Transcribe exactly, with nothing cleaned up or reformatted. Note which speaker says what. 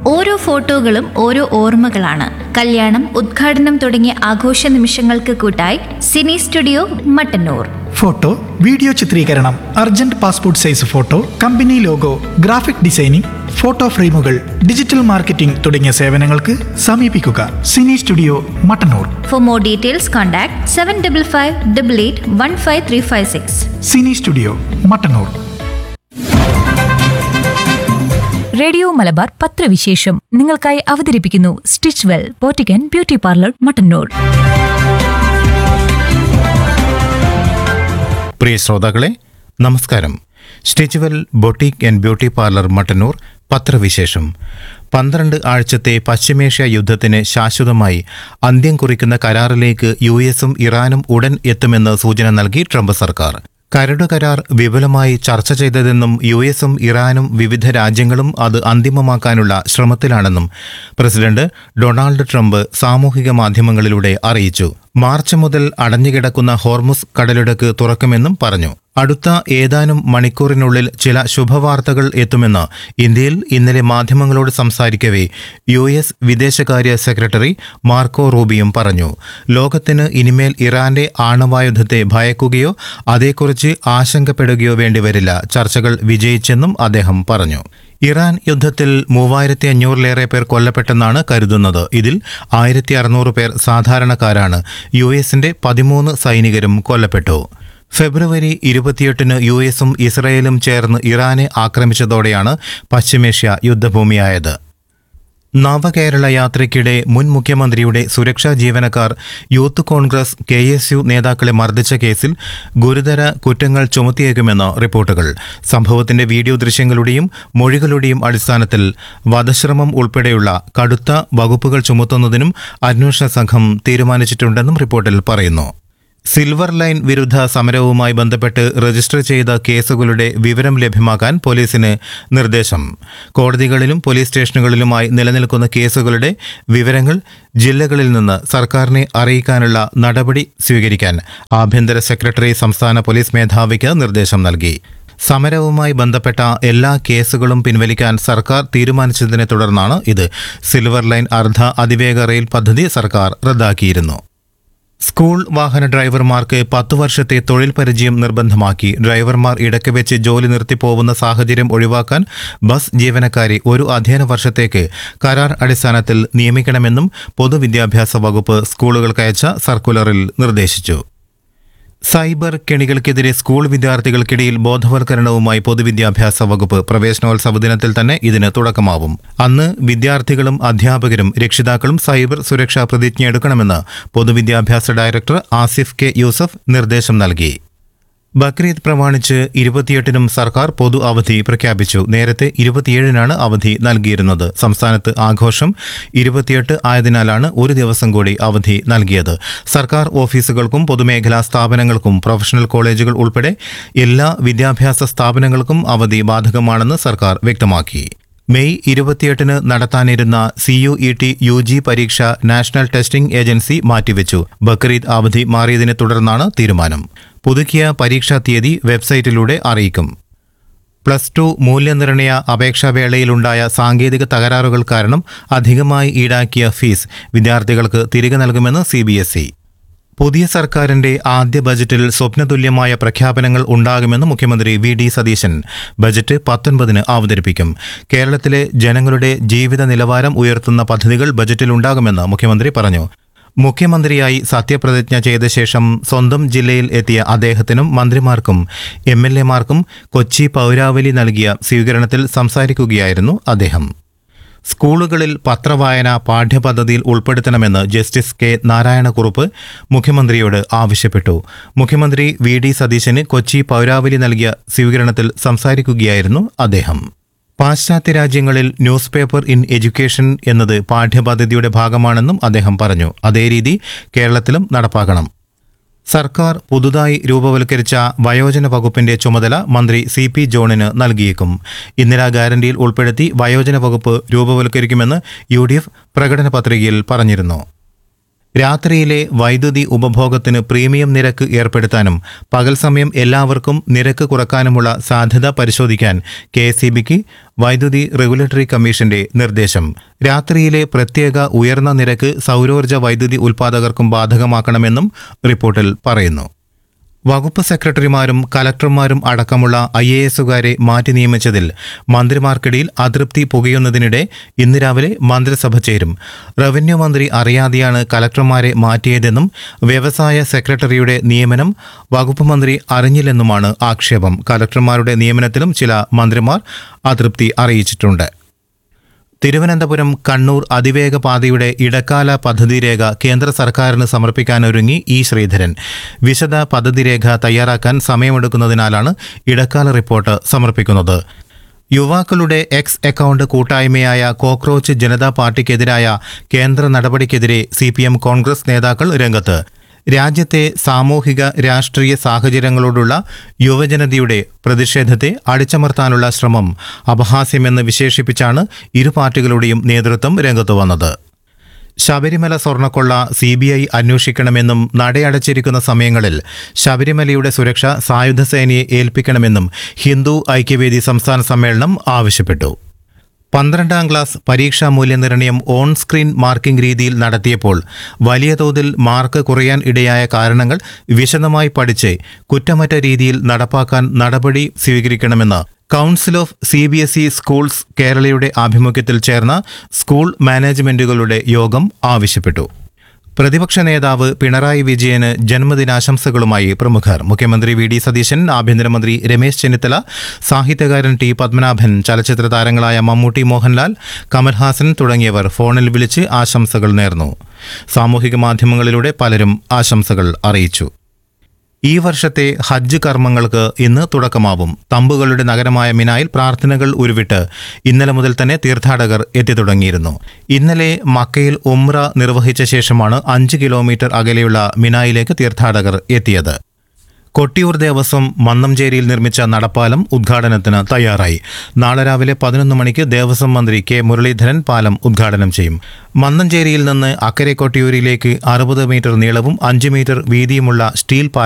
Speaker 1: ഓരോ ഫോട്ടോകളും ഓരോ ഓർമ്മകളാണ്. കല്യാണം, ഉദ്ഘാടനം തുടങ്ങിയ ആഘോഷ നിമിഷങ്ങൾക്ക് കൂട്ടായി Sini studio Mattannur.
Speaker 2: Photo, video ചിത്രീകരണം, urgent passport size photo, company logo, graphic designing, photo ഫ്രെയിമുകൾ, ഡിജിറ്റൽ മാർക്കറ്റിംഗ് തുടങ്ങിയ സേവനങ്ങൾക്ക് സമീപിക്കുക Sini studio Mattannur.
Speaker 1: For more details contact seven double five double eight one five three five six.
Speaker 2: Sini studio Mattannur.
Speaker 3: Radio Malabar പത്രവിശേഷം നിങ്ങൾക്കായി അവതരിപ്പിക്കുന്നു stitch well പോറ്റിക്കൻ beauty parlour Mattannur.
Speaker 4: പ്രിയ ശ്രോതാക്കളെ, നമസ്കാരം. Stitch well boutique and beauty parlour Mattannur പത്രവിശേഷം. പന്ത്രണ്ട് ആഴ്ചത്തെ പശ്ചിമേഷ്യ യുദ്ധത്തിന് ശാശ്വതമായി അന്ത്യം കുറിക്കുന്ന കരാറിലേക്ക് യു എസും ഇറാനും ഉടൻ എത്തുമെന്ന് സൂചന നൽകി ട്രംപ് സർക്കാർ. കരട് കരാർ വിപുലമായി ചർച്ച ചെയ്തതെന്നും യു എസും ഇറാനും വിവിധ രാജ്യങ്ങളും അത് അന്തിമമാക്കാനുള്ള ശ്രമത്തിലാണെന്നും പ്രസിഡന്റ് ഡൊണാൾഡ് ട്രംപ് സാമൂഹിക മാധ്യമങ്ങളിലൂടെ അറിയിച്ചു. മാർച്ച് മുതൽ അടഞ്ഞുകിടക്കുന്ന ഹോർമുസ് കടലിടുക്ക് തുറക്കുമെന്നും പറഞ്ഞു. അടുത്ത ഏതാനും മണിക്കൂറിനുള്ളിൽ ചില ശുഭവാർത്തകൾ എത്തുമെന്ന് ഇന്ത്യയിൽ ഇന്നലെ മാധ്യമങ്ങളോട് സംസാരിക്കവേ യു എസ് വിദേശകാര്യ സെക്രട്ടറി മാർക്കോ റൂബിയും പറഞ്ഞു. ലോകത്തിന് ഇനിമേൽ ഇറാന്റെ ആണവായുധത്തെ ഭയക്കുകയോ അതേക്കുറിച്ച് ആശങ്കപ്പെടുകയോ വേണ്ടിവരില്ല. ചർച്ചകൾ വിജയിച്ചെന്നും അദ്ദേഹം പറഞ്ഞു. ഇറാൻ യുദ്ധത്തിൽ മൂവായിരത്തി അഞ്ഞൂറിലേറെ പേർ കൊല്ലപ്പെട്ടെന്നാണ് കരുതുന്നത്. ഇതിൽ ആയിരത്തി അറുന്നൂറ് പേർ സാധാരണക്കാരാണ്. യു എസിന്റെ പതിമൂന്ന് സൈനികരും കൊല്ലപ്പെട്ടു. ഫെബ്രുവരി ഇരുപത്തിയെട്ടിന് യു എസും ഇസ്രയേലും ചേർന്ന് ഇറാനെ ആക്രമിച്ചതോടെയാണ് പശ്ചിമേഷ്യ യുദ്ധഭൂമിയായത്. നവകേരള യാത്രയ്ക്കിടെ മുൻ മുഖ്യമന്ത്രിയുടെ സുരക്ഷാ ജീവനക്കാർ youth Congress K S U നേതാക്കളെ മർദ്ദിച്ച കേസിൽ ഗുരുതര കുറ്റങ്ങൾ ചുമത്തിയേക്കുമെന്ന് റിപ്പോർട്ടുകൾ. സംഭവത്തിന്റെ വീഡിയോ ദൃശ്യങ്ങളുടെയും മൊഴികളുടെയും അടിസ്ഥാനത്തിൽ വധശ്രമം ഉൾപ്പെടെയുള്ള കടുത്ത വകുപ്പുകൾ ചുമത്തുന്നതിനും അന്വേഷണ സംഘം തീരുമാനിച്ചിട്ടുണ്ടെന്നും റിപ്പോർട്ടിൽ പറയുന്നു. സിൽവർ ലൈൻ വിരുദ്ധ സമരവുമായി ബന്ധപ്പെട്ട് രജിസ്റ്റർ ചെയ്ത കേസുകളുടെ വിവരം ലഭ്യമാക്കാൻ പോലീസിന് നിർദ്ദേശം. കോടതികളിലും പോലീസ് സ്റ്റേഷനുകളിലുമായി നിലനിൽക്കുന്ന കേസുകളുടെ വിവരങ്ങൾ ജില്ലകളിൽ നിന്ന് സർക്കാരിനെ അറിയിക്കാനുള്ള നടപടി സ്വീകരിക്കാൻ ആഭ്യന്തര സെക്രട്ടറി സംസ്ഥാന പോലീസ് മേധാവിക്ക് നിർദ്ദേശം നൽകി. സമരവുമായി ബന്ധപ്പെട്ട എല്ലാ കേസുകളും പിൻവലിക്കാൻ സർക്കാർ തീരുമാനിച്ചതിനെ തുടർന്നാണ് ഇത്. സിൽവർ ലൈൻ അർദ്ധ അതിവേഗ റെയിൽ പദ്ധതി സർക്കാർ റദ്ദാക്കിയിരുന്നു. സ്കൂൾ വാഹന ഡ്രൈവർമാർക്ക് പത്തു വർഷത്തെ തൊഴിൽ പരിചയം നിർബന്ധമാക്കി. ഡ്രൈവർമാർ ഇടയ്ക്ക് വെച്ച് ജോലി നിർത്തിപ്പോവുന്ന സാഹചര്യം ഒഴിവാക്കാൻ ബസ് ജീവനക്കാരെ ഒരു അധ്യയന വർഷത്തേക്ക് കരാർ അടിസ്ഥാനത്തിൽ നിയമിക്കണമെന്നും പൊതുവിദ്യാഭ്യാസ വകുപ്പ് സ്കൂളുകൾക്കയച്ച സർക്കുലറിൽ നിർദ്ദേശിച്ചു. സൈബർ കെണികൾക്കെതിരെ സ്കൂൾ വിദ്യാർത്ഥികൾക്കിടയിൽ ബോധവൽക്കരണവുമായി പൊതുവിദ്യാഭ്യാസ വകുപ്പ്. പ്രവേശനോത്സവ ദിനത്തിൽ തന്നെ ഇതിന് തുടക്കമാവും. അന്ന് വിദ്യാർത്ഥികളും അധ്യാപകരും രക്ഷിതാക്കളും സൈബർ സുരക്ഷാ പ്രതിജ്ഞയെടുക്കണമെന്ന് പൊതുവിദ്യാഭ്യാസ ഡയറക്ടർ ആസിഫ് കെ യൂസഫ് നിർദ്ദേശം നൽകി. ബക്രീദ് പ്രമാണിച്ച് ഇരുപത്തിയെട്ടിനും സർക്കാർ പൊതു അവധി പ്രഖ്യാപിച്ചു. നേരത്തെ ഇരുപത്തിയേഴിനാണ് അവധി നൽകിയിരുന്നത്. സംസ്ഥാനത്ത് ആഘോഷം ഇരുപത്തിയെട്ട് ആയതിനാലാണ് ഒരു ദിവസം കൂടി അവധി നൽകിയത്. സർക്കാർ ഓഫീസുകൾക്കും പൊതുമേഖലാ സ്ഥാപനങ്ങൾക്കും പ്രൊഫഷണൽ കോളേജുകൾ ഉൾപ്പെടെ എല്ലാ വിദ്യാഭ്യാസ സ്ഥാപനങ്ങൾക്കും അവധി ബാധകമാണെന്ന് സർക്കാർ വ്യക്തമാക്കി. മെയ് ഇരുപത്തിയെട്ടിന് നടത്താനിരുന്ന C U E T U G പരീക്ഷ നാഷണൽ ടെസ്റ്റിംഗ് ഏജൻസി മാറ്റിവെച്ചു. ബക്രീദ് അവധി മാറിയതിനെ തുടർന്നാണ് തീരുമാനം. പുതുക്കിയ പരീക്ഷാ തീയതി വെബ്സൈറ്റിലൂടെ അറിയിക്കും. പ്ലസ് ടു മൂല്യനിർണയ അപേക്ഷാവേളയിലുണ്ടായ സാങ്കേതിക തകരാറുകൾ കാരണം അധികമായി ഈടാക്കിയ ഫീസ് വിദ്യാർത്ഥികൾക്ക് തിരികെ നൽകുമെന്ന് സി ബി എസ് ഇ. പുതിയ സർക്കാരിന്റെ ആദ്യ ബജറ്റിൽ സ്വപ്നതുല്യമായ പ്രഖ്യാപനങ്ങൾ ഉണ്ടാകുമെന്ന് മുഖ്യമന്ത്രി വി ഡി സതീശൻ. ബജറ്റ് പത്തൊൻപതിന് അവതരിപ്പിക്കും. കേരളത്തിലെ ജനങ്ങളുടെ ജീവിത നിലവാരം ഉയർത്തുന്ന പദ്ധതികൾ ബജറ്റിലുണ്ടാകുമെന്ന് മുഖ്യമന്ത്രി പറഞ്ഞു. മുഖ്യമന്ത്രിയായി സത്യപ്രതിജ്ഞ ചെയ്ത ശേഷം സ്വന്തം ജില്ലയിൽ എത്തിയ അദ്ദേഹത്തിനും മന്ത്രിമാർക്കും എം എൽ എമാർക്കും കൊച്ചി പൗരാവലി നൽകിയ സ്വീകരണത്തിൽ സംസാരിക്കുകയായിരുന്നു അദ്ദേഹം. സ്കൂളുകളിൽ പത്രവായന പാഠ്യപദ്ധതിയിൽ ഉൾപ്പെടുത്തണമെന്ന് ജസ്റ്റിസ് കെ നാരായണക്കുറുപ്പ് മുഖ്യമന്ത്രിയോട് ആവശ്യപ്പെട്ടു. മുഖ്യമന്ത്രി വി ഡി സതീശന് കൊച്ചി പൗരാവലി നൽകിയ സ്വീകരണത്തിൽ സംസാരിക്കുകയായിരുന്നു അദ്ദേഹം. പാശ്ചാത്യ രാജ്യങ്ങളിൽ ന്യൂസ് പേപ്പർ ഇൻ എഡ്യൂക്കേഷൻ എന്നത് പാഠ്യപദ്ധതിയുടെ ഭാഗമാണെന്നും അദ്ദേഹം പറഞ്ഞു. അതേ രീതി കേരളത്തിലും നടപ്പാക്കണം. സർക്കാർ പുതുതായി രൂപവൽക്കരിച്ച വയോജന വകുപ്പിന്റെ ചുമതല മന്ത്രി സി പി ജോണിന് നൽകിയേക്കും. ഇന്ദിരാ ഗ്യാരണ്ടിയിൽ ഉൾപ്പെടുത്തി വയോജന വകുപ്പ് രൂപവൽക്കരിക്കുമെന്ന് യു ഡി എഫ് പ്രകടന പത്രികയിൽ പറഞ്ഞിരുന്നു. രാത്രിയിലെ വൈദ്യുതി ഉപഭോഗത്തിന് പ്രീമിയം നിരക്ക് ഏർപ്പെടുത്താനും പകൽ സമയം എല്ലാവർക്കും നിരക്ക് കുറക്കാനുമുള്ള സാധ്യത പരിശോധിക്കാൻ കെ എസ് ഇ ബിക്ക് വൈദ്യുതി റെഗുലേറ്ററി കമ്മീഷന്റെ നിർദ്ദേശം. രാത്രിയിലെ പ്രത്യേക ഉയർന്ന നിരക്ക് സൗരോർജ്ജ വൈദ്യുതി ഉൽപ്പാദകർക്കും ബാധകമാക്കണമെന്നും റിപ്പോർട്ടിൽ പറയുന്നു. വകുപ്പ് സെക്രട്ടറിമാരും കലക്ടർമാരും അടക്കമുള്ള ഐ എ എസുകാരെ മാറ്റി നിയമിച്ചതിൽ മന്ത്രിമാർക്കിടയിൽ അതൃപ്തി പുകയുന്നതിനിടെ ഇന്ന് രാവിലെ മന്ത്രിസഭ ചേരും. റവന്യൂ മന്ത്രി അറിയാതെയാണ് കലക്ടർമാരെ മാറ്റിയതെന്നും വ്യവസായ സെക്രട്ടറിയുടെ നിയമനം വകുപ്പ് മന്ത്രി അറിഞ്ഞില്ലെന്നുമാണ് ആക്ഷേപം. കലക്ടർമാരുടെ നിയമനത്തിലും ചില മന്ത്രിമാർ അതൃപ്തി അറിയിച്ചിട്ടുണ്ട്. തിരുവനന്തപുരം കണ്ണൂർ അതിവേഗ പാതയുടെ ഇടക്കാല പദ്ധതിരേഖ കേന്ദ്ര സർക്കാരിന് സമർപ്പിക്കാനൊരുങ്ങി ഇ ശ്രീധരൻ. വിശദ പദ്ധതിരേഖ തയ്യാറാക്കാൻ സമയമെടുക്കുന്നതിനാലാണ് ഇടക്കാല റിപ്പോർട്ട് സമർപ്പിക്കുന്നത്. യുവാക്കളുടെ എക്സ് അക്കൗണ്ട് കൂട്ടായ്മയായ കോക്രോച്ച് ജനതാ പാർട്ടിക്കെതിരായ കേന്ദ്ര നടപടിക്കെതിരെ സി പി എം കോൺഗ്രസ് നേതാക്കൾ രംഗത്ത്. രാജ്യത്തെ സാമൂഹിക രാഷ്ട്രീയ സാഹചര്യങ്ങളോടുള്ള യുവജനതയുടെ പ്രതിഷേധത്തെ അടിച്ചമർത്താനുള്ള ശ്രമം അപഹാസ്യമെന്ന് വിശേഷിപ്പിച്ചാണ് ഇരു പാർട്ടികളുടെയും നേതൃത്വം രംഗത്തു വന്നത്. ശബരിമല സ്വർണ്ണക്കൊള്ള സി ബി ഐ അന്വേഷിക്കണമെന്നും നടയടച്ചിരിക്കുന്ന സമയങ്ങളിൽ ശബരിമലയുടെ സുരക്ഷ സായുധ സേനയെ ഏൽപ്പിക്കണമെന്നും ഹിന്ദു ഐക്യവേദി സംസ്ഥാന സമ്മേളനം ആവശ്യപ്പെട്ടു. പന്ത്രണ്ടാം ക്ലാസ് പരീക്ഷാ മൂല്യനിർണ്ണയം ഓൺ സ്ക്രീൻ മാർക്കിംഗ് രീതിയിൽ നടത്തിയപ്പോൾ വലിയ തോതിൽ മാർക്ക് കുറയാൻ ഇടയായ കാരണങ്ങൾ വിശദമായി പഠിച്ച് കുറ്റമറ്റ രീതിയിൽ നടപ്പാക്കാൻ നടപടി സ്വീകരിക്കണമെന്ന് council of C B S E schools കേരളയുടെ ആഭിമുഖ്യത്തിൽ ചേർന്ന സ്കൂൾ മാനേജ്മെന്റുകളുടെ യോഗം ആവശ്യപ്പെട്ടു. പ്രതിപക്ഷ നേതാവ് പിണറായി വിജയന് ജന്മദിനാശംസകളുമായി പ്രമുഖർ. മുഖ്യമന്ത്രി വി ഡി സതീശൻ, ആഭ്യന്തരമന്ത്രി രമേശ് ചെന്നിത്തല, സാഹിത്യകാരൻ ടി പത്മനാഭൻ, ചലച്ചിത്ര താരങ്ങളായ മമ്മൂട്ടി, മോഹൻലാൽ, കമൽഹാസൻ തുടങ്ങിയവർ ഫോണിൽ വിളിച്ച് ആശംസകൾ നേർന്നു. സാമൂഹിക മാധ്യമങ്ങളിലൂടെ പലരും ആശംസകൾ അറിയിച്ചു. ഈ വർഷത്തെ ഹജ്ജ് കർമ്മങ്ങൾക്ക് ഇന്ന് തുടക്കമാവും. തമ്പുകളുടെ നഗരമായ മിനായിൽ പ്രാർത്ഥനകൾ ഉരുവിട്ട് ഇന്നലെ മുതൽ തന്നെ തീർത്ഥാടകർ എത്തിത്തുടങ്ങിയിരുന്നു. ഇന്നലെ മക്കയിൽ ഉംറ നിർവഹിച്ച ശേഷമാണ് അഞ്ച് കിലോമീറ്റർ അകലെയുള്ള മിനായിലേക്ക് തീർത്ഥാടകർ എത്തിയത്. കൊട്ടിയൂർ ദേവസ്വം മന്നംചേരിയിൽ നിർമ്മിച്ച നടപ്പാലം ഉദ്ഘാടനത്തിന് തയ്യാറായി. നാളെ രാവിലെ പതിനൊന്ന് മണിക്ക് ദേവസ്വം മന്ത്രി കെ മുരളീധരൻ പാലം ഉദ്ഘാടനം ചെയ്യും. മന്നംചേരിയിൽ നിന്ന് അക്കരെ കൊട്ടിയൂരിലേക്ക് അറുപത് മീറ്റർ നീളവും അഞ്ച് മീറ്റർ വീതിയുമുള്ള സ്റ്റീൽ പാലം